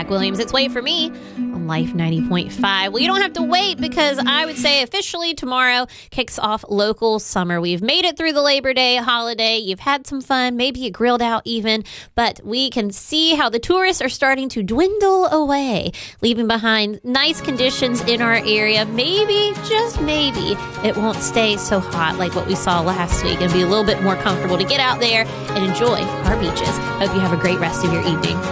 Zach Williams. It's Wait For Me on Life 90.5. Well, you don't have to wait because I would say officially tomorrow kicks off local summer. We've made it through the Labor Day holiday. You've had some fun, maybe you grilled out even, but we can see how the tourists are starting to dwindle away, leaving behind nice conditions in our area. Maybe, just maybe, it won't stay so hot like what we saw last week and be a little bit more comfortable to get out there and enjoy our beaches. Hope you have a great rest of your evening.